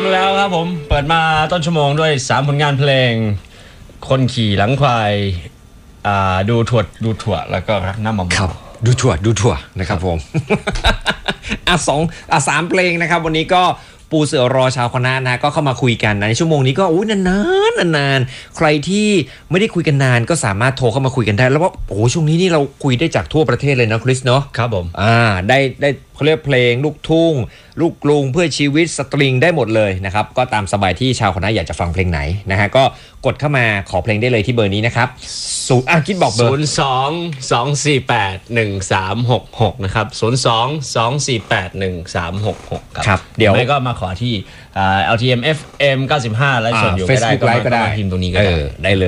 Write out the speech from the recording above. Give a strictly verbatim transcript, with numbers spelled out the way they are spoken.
มาแล้วครับผมเปิดมาต้นชั่วโมงด้วยสามผลงานเพลงคนขี่หลังควายดูถั่วดูถั่วแล้วก็รักน้ำมะม่วงดูถั่วดูถั่วนะครับผมอ่ะสองอ่ะสามเพลงนะครับวันนี้ก็ปูเสือรอชาวคณะนะก็เข้ามาคุยกันในชั่วโมงนี้ก็อุ้ยนานๆนานๆใครที่ไม่ได้คุยกันนานก็สามารถโทรเข้ามาคุยกันได้แล้วว่าโอ้ช่วงนี้นี่เราคุยได้จากทั่วประเทศเลยนะคริสเนาะครับผมอ่าได้ได้เขาเรียกเพลงลูกทุ่งลูกกรุงเพื่อชีวิตสตริงได้หมดเลยนะครับก็ตามสบายที่ชาวคณะอยากจะฟังเพลงไหนนะฮะก็กดเข้ามาขอเพลงได้เลยที่เบอร์นี้นะครับศูนย์อ่ะคิดบอกเบอร์ศูนย์สองสองสี่แปดหนึ่งสามหกหกนะครับศูนย์สองสองสี่แปดหนึ่งสามหกหกครับเดี๋ยวไม่ก็มาขอที่ แอล ที เอ็ม เอฟ เอ็ม เก้าสิบห้าไลฟ์สดอยู่ก็ได้ก็มาพิมพ์ตรงนี้ก็ได้ได้เลย